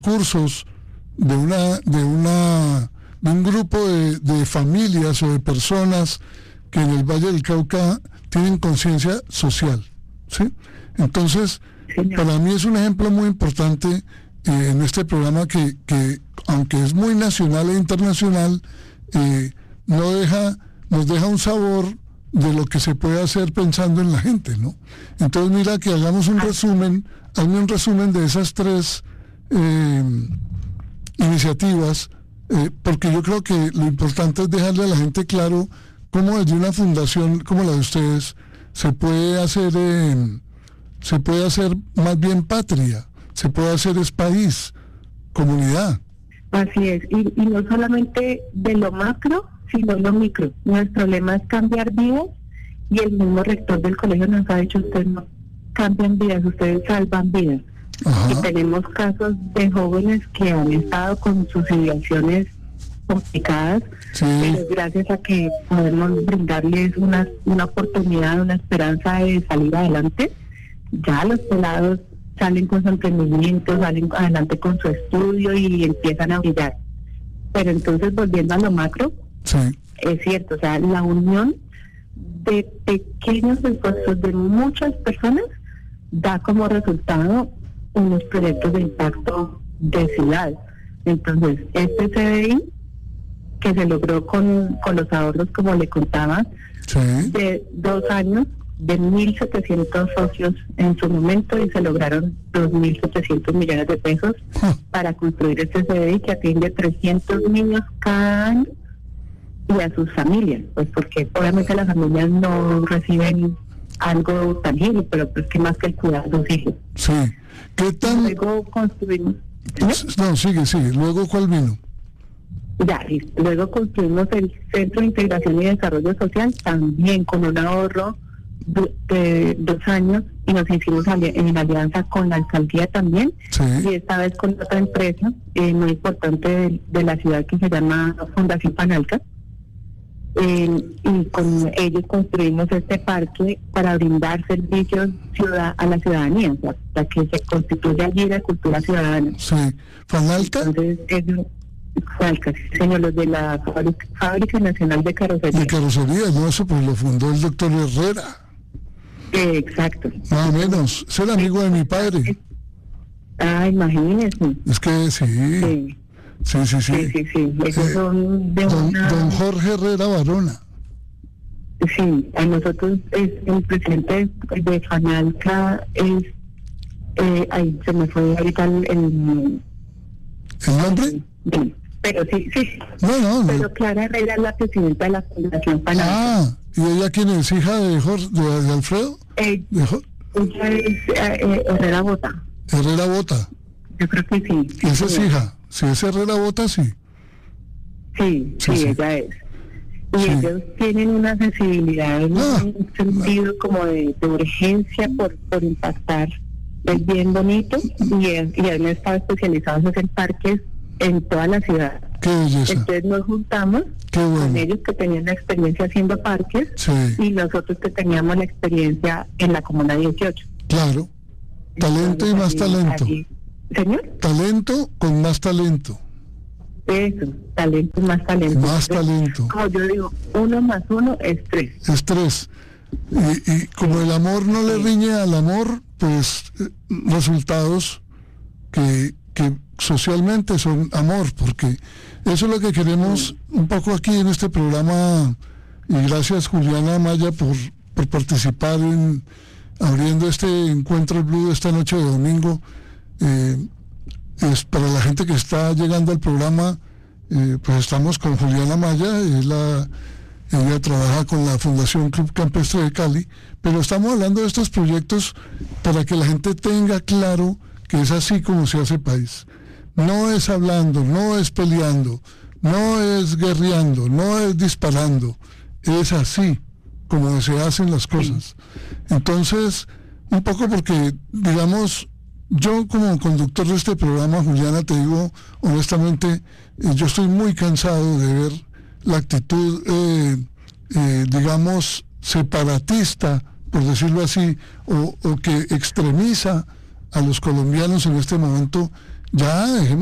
cursos de un grupo de familias o de personas que en el Valle del Cauca tienen conciencia social, ¿sí? Entonces, para mí es un ejemplo muy importante en este programa que aunque es muy nacional e internacional, nos deja un sabor de lo que se puede hacer pensando en la gente, ¿no? Entonces, mira, que hagamos hazme un resumen de esas tres iniciativas, porque yo creo que lo importante es dejarle a la gente claro cómo desde una fundación como la de ustedes se puede hacer más bien patria, se puede hacer es país, comunidad. Así es, y no solamente de lo macro, sino lo micro. Nuestro lema es cambiar vidas, y el mismo rector del colegio nos ha dicho: ustedes no cambian vidas, ustedes salvan vidas. Ajá. Y tenemos casos de jóvenes que han estado con sus ideaciones complicadas, Sí. pero gracias a que podemos brindarles una oportunidad, una esperanza de salir adelante, ya los pelados salen con su emprendimiento, salen adelante con su estudio y empiezan a brillar. Pero entonces, volviendo a lo macro, Sí. es cierto, o sea, la unión de pequeños esfuerzos de muchas personas da como resultado unos proyectos de impacto de ciudad. Entonces, este CDI, que se logró con los ahorros, como le contaba, Sí. de 2 años, de 1.700 socios en su momento, y se lograron 2.700 millones de pesos para construir este CDI que atiende 300 niños cada año y a sus familias, pues porque obviamente las familias no reciben algo tangible, pero pues que más que el cuidado de sus hijos. Sí. ¿Qué tan...? Luego construimos... No, sigue. Luego, ¿cuál vino? Ya, y luego construimos el Centro de Integración y Desarrollo Social, también con un ahorro de 2 años, y nos hicimos en alianza con la alcaldía también, Sí. y esta vez con otra empresa muy importante de la ciudad que se llama Fundación Panalca, y con ellos construimos este parque para brindar servicios a la ciudadanía, o sea, para que se constituya allí la cultura ciudadana. Sí. ¿Fanalca? Entonces, Fanalca, sí, señor, los de la Fábrica Nacional de Carrocería. De carrocería, no, eso pues lo fundó el doctor Herrera. Exacto. Más o menos. Es el amigo de mi padre. Imagínese. Es que sí. Sí. Esos son de Don Jorge Herrera Barona. Sí, a nosotros el presidente de Fanalca es... ahí se me fue ahorita ¿El nombre? Sí, pero sí. No. Pero Clara Herrera es la presidenta de la Fundación Fanalca. ¿Y ella quién es? ¿Hija de Alfredo? Ella es Herrera Bota. Herrera Bota. Yo creo que sí. Esa es hija. Si es Herrera Bota, sí. Sí, ella es. Y Sí. ellos tienen una sensibilidad en un sentido como de urgencia por impactar. Es bien bonito, y han estado especializados en parques en toda la ciudad. Qué belleza. Entonces nos juntamos Qué bueno. con ellos que tenían la experiencia haciendo parques, Sí. y nosotros que teníamos la experiencia en la Comuna 18. Claro. Talento y más talento. ¿Señor? Talento con más talento. Eso, talento y más talento. Más talento. Como yo digo, 1 más 1 es 3. Es 3. Y como el amor no le riñe al amor, pues resultados que socialmente son amor, porque eso es lo que queremos un poco aquí en este programa. Y gracias, Juliana Amaya, por participar en abriendo este encuentro Blue de esta noche de domingo. Es para la gente que está llegando al programa, pues estamos con Juliana Amaya. Ella trabaja con la Fundación Club Campestre de Cali, pero estamos hablando de estos proyectos para que la gente tenga claro que es así como se hace país. No es hablando, no es peleando, no es guerreando, no es disparando, es así como se hacen las cosas. Entonces, un poco porque, digamos, yo como conductor de este programa, Juliana, te digo honestamente, yo estoy muy cansado de ver la actitud, digamos, separatista, por decirlo así, o que extremiza a los colombianos en este momento, Ya, dejemos